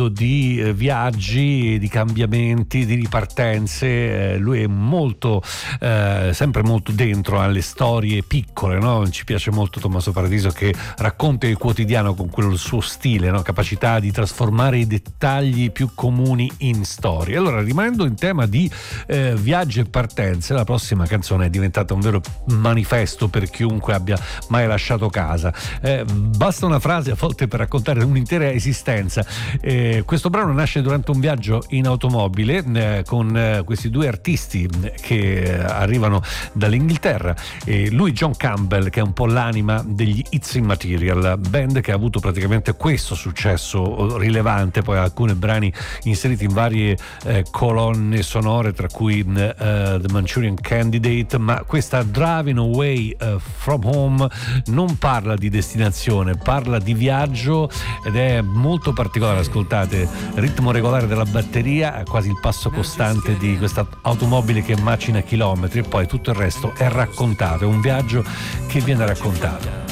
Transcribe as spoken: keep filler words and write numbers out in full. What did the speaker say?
parlando di eh, viaggi, di cambiamenti, di ripartenze. Eh, lui è molto, eh, sempre molto dentro alle storie piccole, no? Ci piace molto Tommaso Paradiso, che racconta il quotidiano con quel suo stile, no? Capacità di trasformare i dettagli più comuni in storie. Allora, rimanendo in tema di eh, viaggi e partenze, la prossima canzone è diventata un vero manifesto per chiunque abbia mai lasciato casa. Eh, basta una frase a volte per raccontare un'intera esistenza. Eh, questo brano nasce durante un viaggio in automobile eh, con eh, questi due artisti che eh, arrivano dall'Inghilterra. Eh, lui, John Campbell, che è un po' l'anima degli It's Immaterial, band che ha avuto praticamente questo successo rilevante, poi alcuni brani inseriti in varie eh, colonne sonore, tra cui uh, The Manchurian Candidate, ma questa Driving Away uh, From Home non parla di destinazione, parla di viaggio ed è molto particolare. Ascoltate, ritmo regolare della batteria, quasi il passo costante di questa automobile che macina chilometri, e poi tutto il resto è raccontato, è un viaggio che viene raccontato.